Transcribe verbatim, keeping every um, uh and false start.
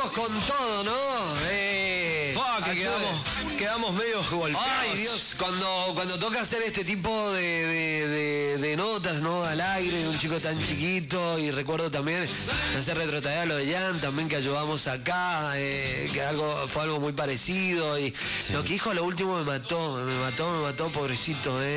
venimos con todo, ¿no? Eh, Oh, que quedamos, quedamos medio golpeados. Ay, Dios, cuando, cuando toca hacer este tipo de, de, de, de notas, ¿no? Al aire, de un chico tan chiquito, y recuerdo también hacer retrotraer a lo de Jan, también que ayudamos acá, eh, que algo, fue algo muy parecido, y Sí. lo que dijo a lo último me mató, me mató, me mató, pobrecito, eh.